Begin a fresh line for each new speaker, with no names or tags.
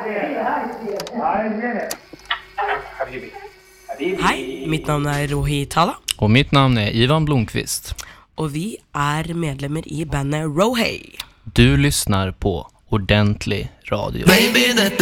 Hei, mitt navn Rohi Tala.
Og mitt navn Ivan Blomqvist.
Og vi medlemmer i bandet Rohei.
Du lyssnar på Ordentlig Radio.
Baby,